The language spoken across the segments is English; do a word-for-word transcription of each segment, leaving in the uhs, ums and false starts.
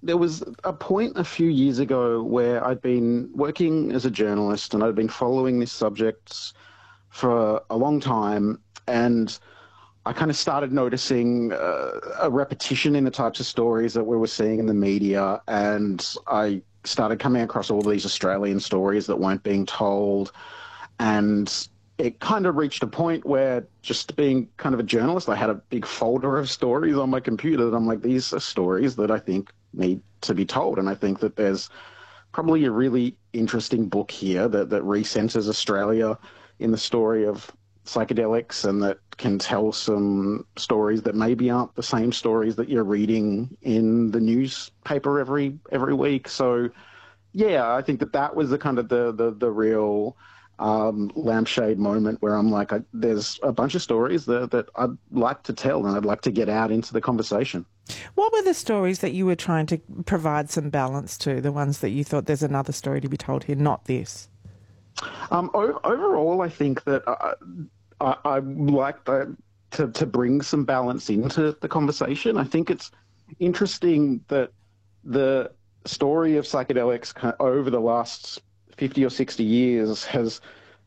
there was a point a few years ago where I'd been working as a journalist and I'd been following this subject for a long time, and I kind of started noticing uh, a repetition in the types of stories that we were seeing in the media, and I started coming across all these Australian stories that weren't being told, and it kind of reached a point where, just being kind of a journalist, I had a big folder of stories on my computer that I'm like, these are stories that I think need to be told. And I think that there's probably a really interesting book here that, that recenters Australia in the story of psychedelics, and that can tell some stories that maybe aren't the same stories that you're reading in the newspaper every every week. So, yeah, I think that that was the kind of the the, the real um, lampshade moment where I'm like, I, there's a bunch of stories that, that I'd like to tell and I'd like to get out into the conversation. What were the stories that you were trying to provide some balance to, the ones that you thought there's another story to be told here, not this? Um, o- overall, I think that I, I, I like to, to, to bring some balance into the conversation. I think it's interesting that the story of psychedelics kind of over the last fifty or sixty years has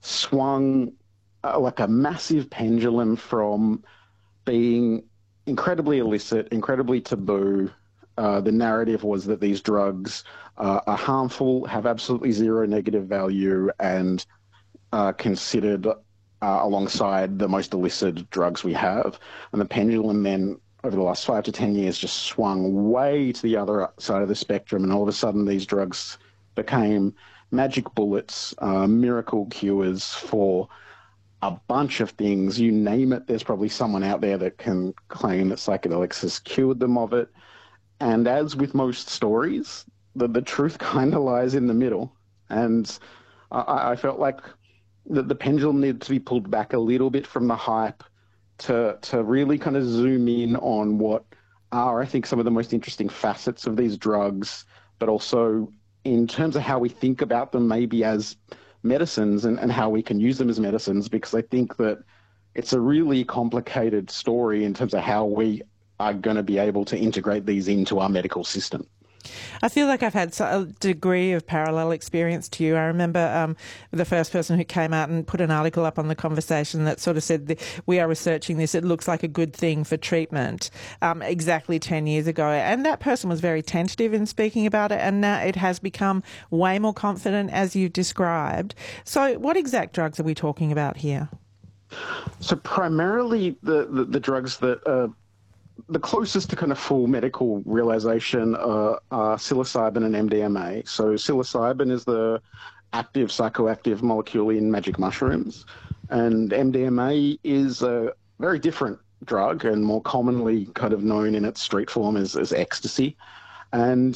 swung uh, like a massive pendulum from being incredibly illicit, incredibly taboo. Uh, the narrative was that these drugs uh, are harmful, have absolutely zero negative value, and are considered uh, alongside the most illicit drugs we have. And the pendulum then, over the last five to ten years, just swung way to the other side of the spectrum, and all of a sudden these drugs became magic bullets, uh, miracle cures for a bunch of things. You name it, there's probably someone out there that can claim that psychedelics has cured them of it. And as with most stories, the, the truth kind of lies in the middle. And I, I felt like the, the pendulum needed to be pulled back a little bit from the hype to to really kind of zoom in on what are, I think, some of the most interesting facets of these drugs, but also in terms of how we think about them maybe as medicines, and, and how we can use them as medicines, because I think that it's a really complicated story in terms of how we are going to be able to integrate these into our medical system. I feel like I've had a degree of parallel experience to you. I remember um, the first person who came out and put an article up on The Conversation that sort of said, that we are researching this, it looks like a good thing for treatment, um, exactly ten years ago. And that person was very tentative in speaking about it, and now it has become way more confident, as you've described. So what exact drugs are we talking about here? So primarily the, the, the drugs that are the closest to kind of full medical realization are, are psilocybin and M D M A. So psilocybin is the active psychoactive molecule in magic mushrooms, and M D M A is a very different drug and more commonly kind of known in its street form as, as ecstasy. And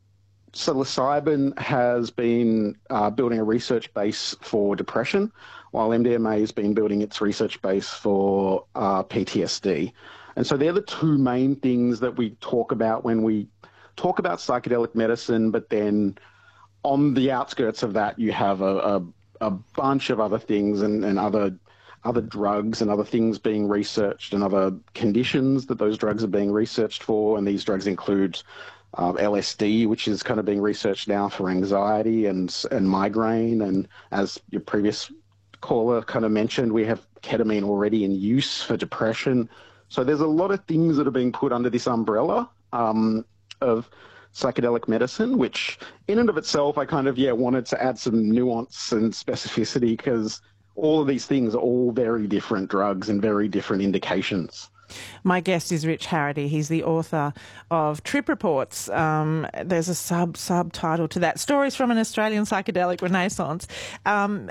psilocybin has been uh, building a research base for depression, while M D M A has been building its research base for uh, P T S D. And so they're the two main things that we talk about when we talk about psychedelic medicine, but then on the outskirts of that, you have a, a, a bunch of other things and, and other other drugs and other things being researched, and other conditions that those drugs are being researched for. And these drugs include uh, L S D, which is kind of being researched now for anxiety and and migraine. And as your previous caller kind of mentioned, we have ketamine already in use for depression. So there's a lot of things that are being put under this umbrella um, of psychedelic medicine, which in and of itself, I kind of, yeah, wanted to add some nuance and specificity, because all of these things are all very different drugs and very different indications. My guest is Rich Harity. He's the author of Trip Reports. Um, there's a sub subtitle to that, Stories from an Australian Psychedelic Renaissance. Um,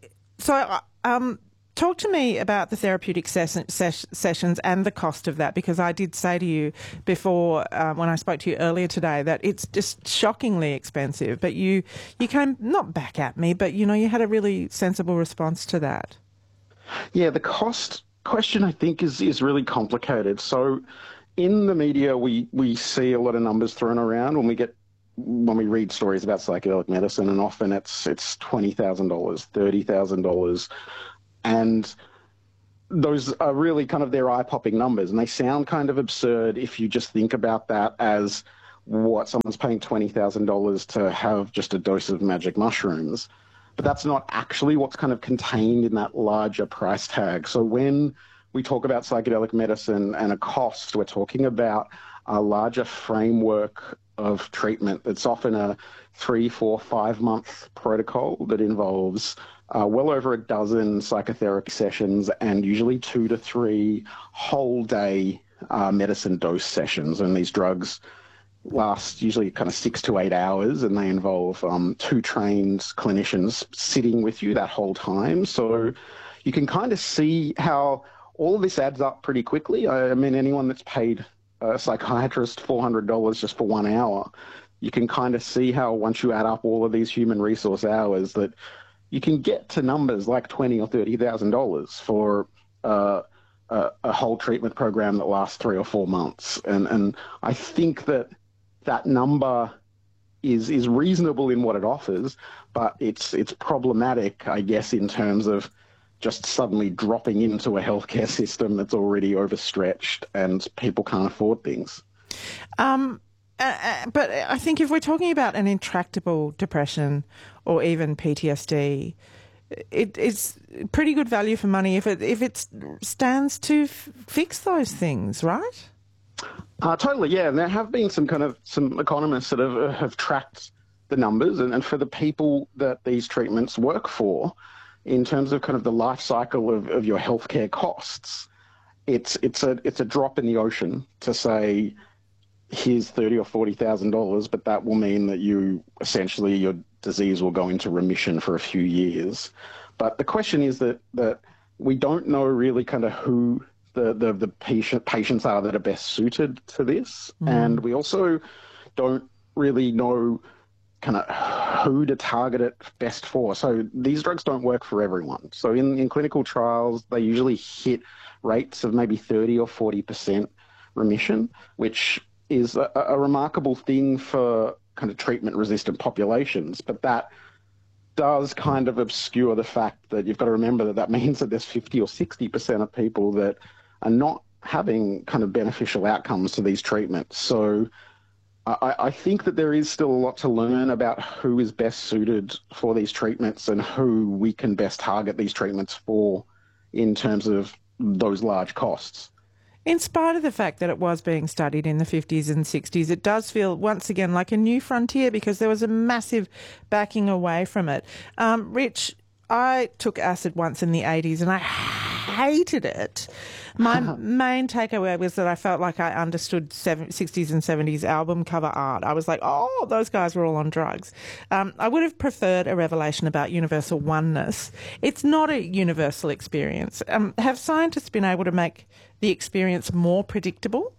so, um, talk to me about the therapeutic ses- ses- sessions and the cost of that, because I did say to you before, uh, when I spoke to you earlier today, that it's just shockingly expensive. But you, you came not back at me, but you know, you had a really sensible response to that. Yeah, the cost question, I think, is is really complicated. So, in the media, we we see a lot of numbers thrown around when we get when we read stories about psychedelic medicine, and often it's it's twenty thousand dollars, thirty thousand dollars. And those are really kind of their eye-popping numbers, and they sound kind of absurd if you just think about that as what someone's paying twenty thousand dollars to have just a dose of magic mushrooms. But that's not actually what's kind of contained in that larger price tag. So when we talk about psychedelic medicine and a cost, we're talking about a larger framework of treatment that's often a three, four, five month protocol that involves uh, well over a dozen psychotherapy sessions and usually two to three whole day uh, medicine dose sessions. And these drugs last usually kind of six to eight hours, and they involve um, two trained clinicians sitting with you that whole time. So you can kind of see how all of this adds up pretty quickly. I mean, anyone that's paid a psychiatrist four hundred dollars just for one hour, you can kind of see how once you add up all of these human resource hours that you can get to numbers like twenty thousand dollars or thirty thousand dollars for uh, a, a whole treatment program that lasts three or four months. And, and I think that that number is is reasonable in what it offers, but it's it's problematic, I guess, in terms of just suddenly dropping into a healthcare system that's already overstretched and people can't afford things. Um, uh, uh, but I think if we're talking about an intractable depression or even P T S D, it, it's pretty good value for money if it if it stands to f- fix those things, right? Uh, totally, yeah. And there have been some kind of some economists that have have tracked the numbers, and, and for the people that these treatments work for, in terms of kind of the life cycle of, of your healthcare costs, it's it's a it's a drop in the ocean to say, here's thirty or forty thousand dollars, but that will mean that you essentially your disease will go into remission for a few years. But the question is that that we don't know really kind of who the the, the patient patients are that are best suited to this, mm. and we also don't really know kind of who to target it best for. So these drugs don't work for everyone. So in, in clinical trials, they usually hit rates of maybe thirty or forty percent remission, which is a, a remarkable thing for kind of treatment-resistant populations. But that does kind of obscure the fact that you've got to remember that that means that there's fifty or sixty percent of people that are not having kind of beneficial outcomes to these treatments. So I, I think that there is still a lot to learn about who is best suited for these treatments and who we can best target these treatments for in terms of those large costs. In spite of the fact that it was being studied in the fifties and sixties, it does feel once again like a new frontier because there was a massive backing away from it. Um, Rich, I took acid once in the eighties and I hated it. My main takeaway was that I felt like I understood sixties and seventies album cover art. I was like, oh, those guys were all on drugs. Um, I would have preferred a revelation about universal oneness. It's not a universal experience. Um, have scientists been able to make the experience more predictable?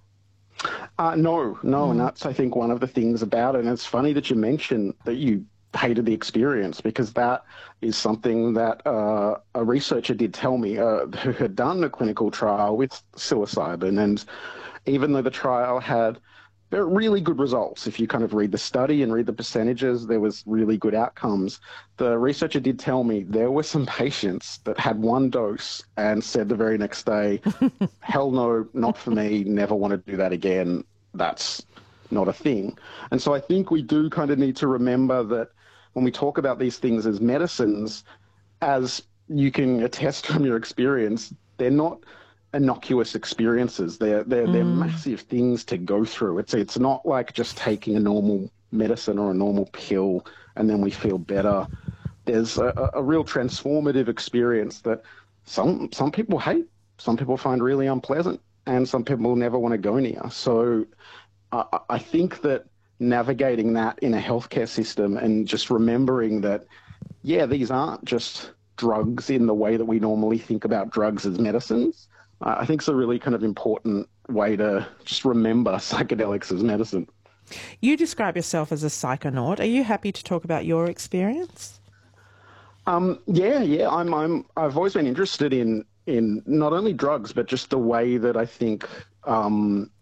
Uh, no, no, mm. and that's, I think, one of the things about it. And it's funny that you mentioned that you hated the experience, because that is something that uh, a researcher did tell me uh, who had done a clinical trial with psilocybin. And even though the trial had really good results, if you kind of read the study and read the percentages, there was really good outcomes. The researcher did tell me there were some patients that had one dose and said the very next day, hell no, not for me, never want to do that again. That's not a thing. And so I think we do kind of need to remember that when we talk about these things as medicines, as you can attest from your experience, they're not innocuous experiences. They're they're mm. they're massive things to go through. It's it's not like just taking a normal medicine or a normal pill and then we feel better. There's a, a real transformative experience that some some people hate, some people find really unpleasant, and some people never want to go near. So I, I think that navigating that in a healthcare system and just remembering that, yeah, these aren't just drugs in the way that we normally think about drugs as medicines, uh, I think it's a really kind of important way to just remember psychedelics as medicine. You describe yourself as a psychonaut. Are you happy to talk about your experience? Um, yeah, yeah. I'm, I'm, I've always been interested in, in not only drugs, but just the way that I think um,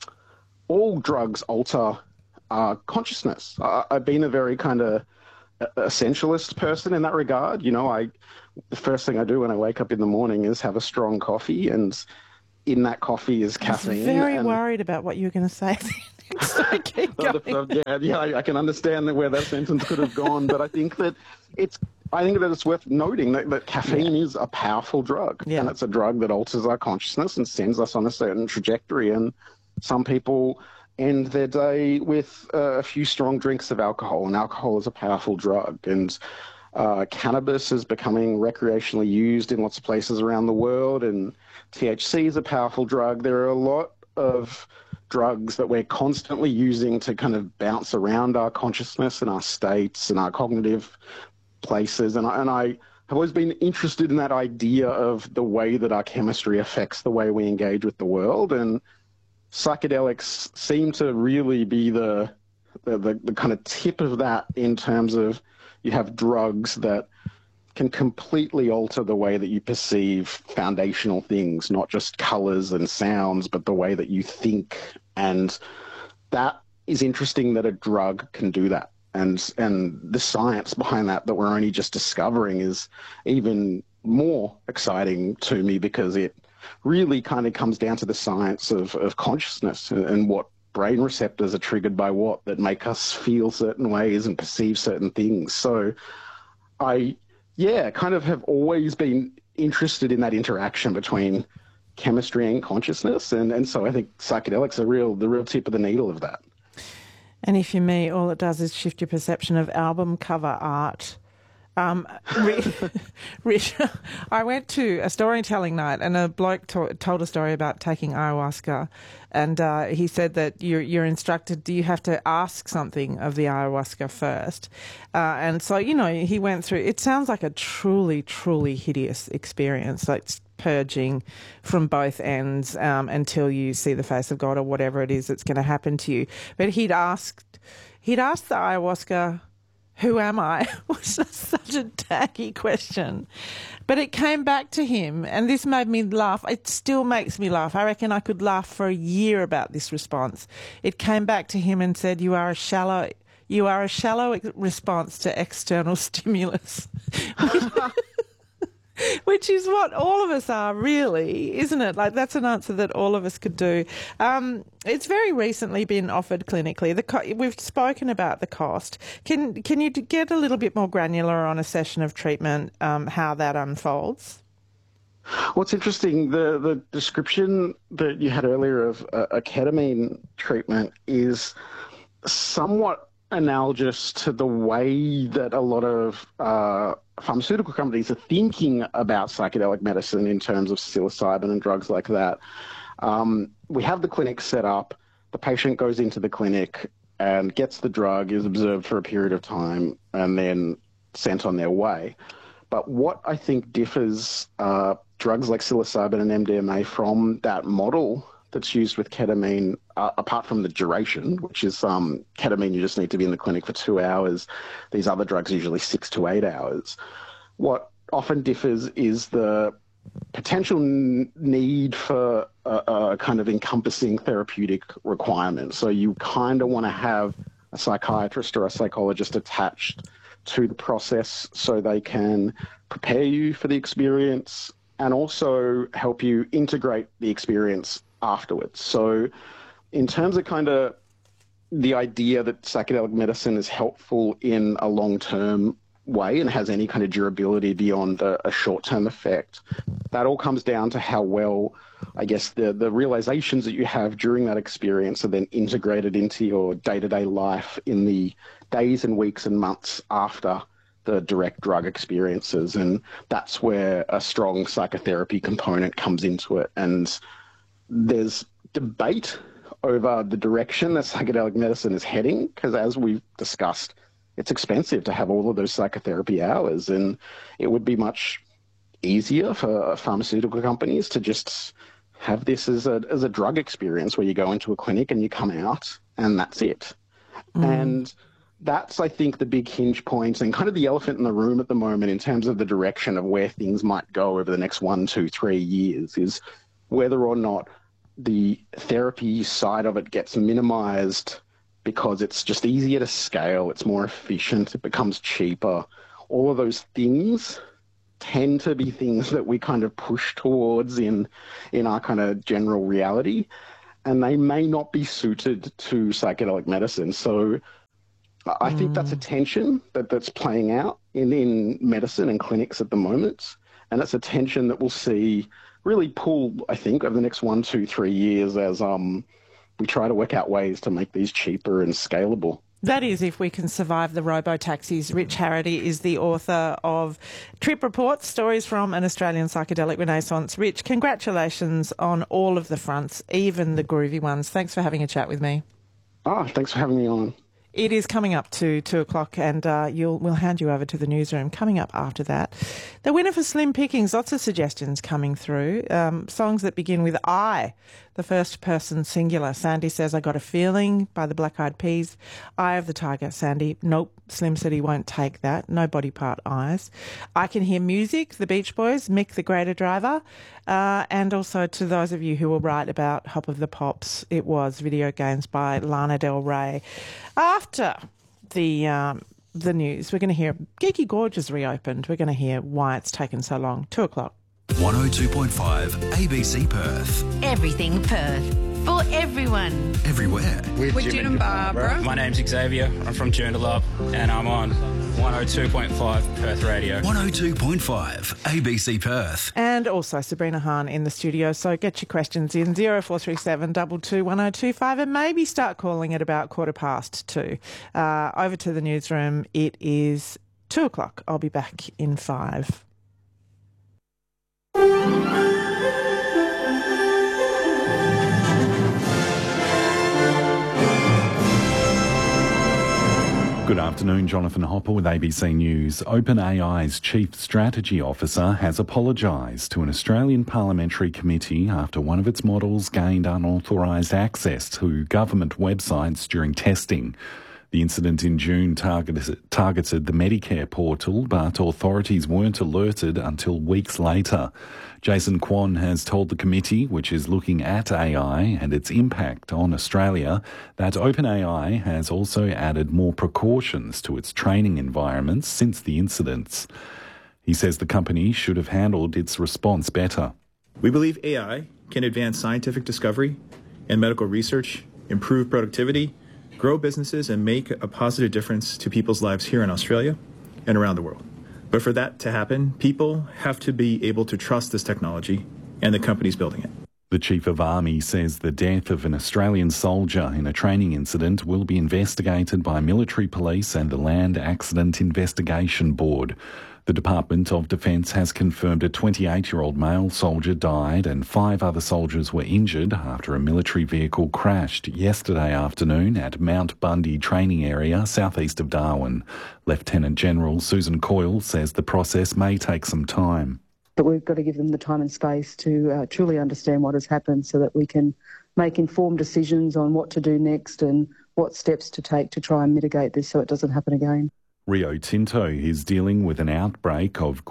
all drugs alter Uh, consciousness. Uh, I've been a very kind of essentialist person in that regard. You know, I the first thing I do when I wake up in the morning is have a strong coffee, and in that coffee is caffeine. I was very and, worried about what you were going to say. So keep going. yeah, yeah, I, I can understand that where that sentence could have gone, but I think that it's. I think that it's worth noting that, that caffeine yeah. is a powerful drug, yeah. and it's a drug that alters our consciousness and sends us on a certain trajectory. And some people end their day with uh, a few strong drinks of alcohol, and alcohol is a powerful drug. And uh, cannabis is becoming recreationally used in lots of places around the world, and T H C is a powerful drug. There are a lot of drugs that we're constantly using to kind of bounce around our consciousness and our states and our cognitive places. And I, and I have always been interested in that idea of the way that our chemistry affects the way we engage with the world. And psychedelics seem to really be the, the, the, the kind of tip of that, in terms of you have drugs that can completely alter the way that you perceive foundational things, not just colors and sounds, but the way that you think. And that is interesting, that a drug can do that. And and the science behind that that we're only just discovering is even more exciting to me, because it really kind of comes down to the science of, of consciousness and what brain receptors are triggered by what, that make us feel certain ways and perceive certain things. So I, yeah, kind of have always been interested in that interaction between chemistry and consciousness. And, and so I think psychedelics are real, the real tip of the needle of that. And if you're me, all it does is shift your perception of album cover art. Um, Rich, I went to a storytelling night, and a bloke to- told a story about taking ayahuasca, and uh, he said that you're, you're instructed, do you have to ask something of the ayahuasca first? Uh, and so, you know, he went through, it sounds like a truly, truly hideous experience, like purging from both ends um, until you see the face of God or whatever it is that's going to happen to you. But he'd asked, he'd asked the ayahuasca, who am I? Was just such a tacky question. But it came back to him, and this made me laugh. It still makes me laugh. I reckon I could laugh for a year about this response. It came back to him and said, you are a shallow, you are a shallow response to external stimulus. Which is what all of us are, really, isn't it? Like, that's an answer that all of us could do. Um, it's very recently been offered clinically. The co- we've spoken about the cost. Can can you get a little bit more granular on a session of treatment, um, how that unfolds? What's interesting, the, the description that you had earlier of a, a ketamine treatment is somewhat analogous to the way that a lot of uh, pharmaceutical companies are thinking about psychedelic medicine in terms of psilocybin and drugs like that. Um, we have the clinic set up, the patient goes into the clinic and gets the drug, is observed for a period of time, and then sent on their way. But what I think differs uh, drugs like psilocybin and M D M A from that model that's used with ketamine, uh, apart from the duration, which is um, ketamine, you just need to be in the clinic for two hours. These other drugs are usually six to eight hours. What often differs is the potential n- need for a, a kind of encompassing therapeutic requirement. So you kind of want to have a psychiatrist or a psychologist attached to the process so they can prepare you for the experience and also help you integrate the experience afterwards. So in terms of kind of the idea that psychedelic medicine is helpful in a long-term way and has any kind of durability beyond a, a short-term effect, that all comes down to how well, I guess, the, the realizations that you have during that experience are then integrated into your day-to-day life in the days and weeks and months after the direct drug experiences. And that's where a strong psychotherapy component comes into it. And there's debate over the direction that psychedelic medicine is heading, because as we've discussed, it's expensive to have all of those psychotherapy hours, and it would be much easier for pharmaceutical companies to just have this as a as a drug experience where you go into a clinic and you come out and that's it. Mm. And that's, I think, the big hinge point and kind of the elephant in the room at the moment in terms of the direction of where things might go over the next one, two, three years, is whether or not the therapy side of it gets minimized because it's just easier to scale, it's more efficient, it becomes cheaper. All of those things tend to be things that we kind of push towards in in our kind of general reality. and they may not be suited to psychedelic medicine. So I mm. think that's a tension that, that's playing out in, in medicine and clinics at the moment. And it's a tension that we'll see really pull, I think, over the next one, two, three years as um, we try to work out ways to make these cheaper and scalable. That is, if we can survive the robo-taxis. Rich Harity is the author of Trip Reports, Stories from an Australian Psychedelic Renaissance. Rich, congratulations on all of the fronts, even the groovy ones. Thanks for having a chat with me. Oh, thanks for having me on. It is coming up to two o'clock and uh, you'll, we'll hand you over to the newsroom. Coming up after that, the winner for Slim Pickings, lots of suggestions coming through. Um, songs that begin with I, the first person singular. Sandy says, I Got a Feeling by the Black Eyed Peas. Eye of the Tiger, Sandy. Nope, Slim City won't take that. No body part eyes. I Can Hear Music, the Beach Boys, Mick the Greater Driver. Uh, and also to those of you who were right about Hop of the Pops, it was Video Games by Lana Del Rey. After the um, the news, we're going to hear Geeky Gorge has reopened. We're going to hear why it's taken so long. Two o'clock. one oh two point five A B C Perth. Everything Perth. For everyone. Everywhere. With, With Jim and Barbara. Barbara. My name's Xavier. I'm from Joondalup and I'm on one oh two point five Perth Radio. one oh two point five A B C Perth. And also Sabrina Hahn in the studio. So get your questions in zero four three seven two two one oh two five and maybe start calling at about quarter past two. Uh, over to the newsroom. It is two o'clock. I'll be back in five. Good afternoon, Jonathan Hopper with A B C News. OpenAI's Chief Strategy Officer has apologised to an Australian parliamentary committee after one of its models gained unauthorised access to government websites during testing. The incident in June targeted, targeted the Medicare portal, but authorities weren't alerted until weeks later. Jason Kwon has told the committee, which is looking at A I and its impact on Australia, that OpenAI has also added more precautions to its training environments since the incidents. He says the company should have handled its response better. We believe A I can advance scientific discovery and medical research, improve productivity, grow businesses, and make a positive difference to people's lives here in Australia and around the world. But for that to happen, people have to be able to trust this technology and the companies building it. The Chief of Army says the death of an Australian soldier in a training incident will be investigated by military police and the Land Accident Investigation Board. The Department of Defence has confirmed a twenty-eight-year-old male soldier died and five other soldiers were injured after a military vehicle crashed yesterday afternoon at Mount Bundy Training Area, southeast of Darwin. Lieutenant General Susan Coyle says the process may take some time. But we've got to give them the time and space to uh, truly understand what has happened so that we can make informed decisions on what to do next and what steps to take to try and mitigate this so it doesn't happen again. Rio Tinto is dealing with an outbreak of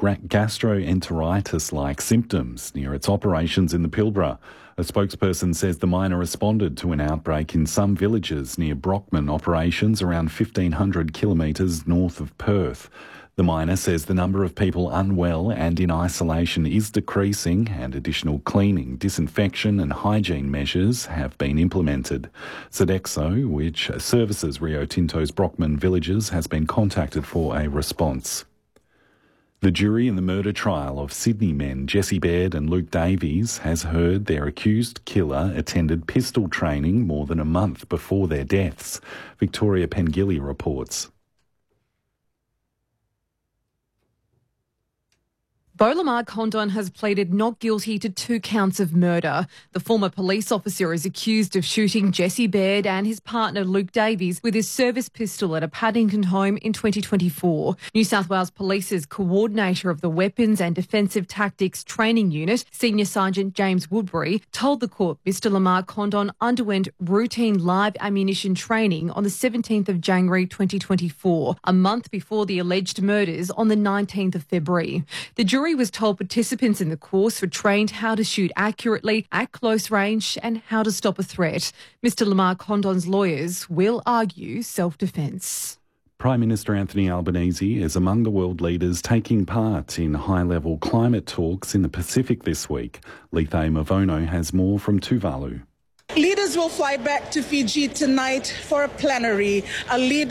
gastroenteritis-like symptoms near its operations in the Pilbara. A spokesperson says the miner responded to an outbreak in some villages near Brockman operations around fifteen hundred kilometres north of Perth. The miner says the number of people unwell and in isolation is decreasing and additional cleaning, disinfection and hygiene measures have been implemented. Sodexo, which services Rio Tinto's Brockman villages, has been contacted for a response. The jury in the murder trial of Sydney men Jesse Baird and Luke Davies has heard their accused killer attended pistol training more than a month before their deaths. Victoria Pengilly reports. Beau Lamar Condon has pleaded not guilty to two counts of murder. The former police officer is accused of shooting Jesse Baird and his partner Luke Davies with his service pistol at a Paddington home in twenty twenty-four. New South Wales Police's coordinator of the Weapons and Defensive Tactics Training Unit, Senior Sergeant James Woodbury, told the court Mister Lamar Condon underwent routine live ammunition training on the seventeenth of January twenty twenty-four, a month before the alleged murders on the nineteenth of February. The jury was told participants in the course were trained how to shoot accurately at close range and how to stop a threat. Mister Lamar Condon's lawyers will argue self-defence. Prime Minister Anthony Albanese is among the world leaders taking part in high-level climate talks in the Pacific this week. Lethe Mavono has more from Tuvalu. Leaders will fly back to Fiji tonight for a plenary. A leader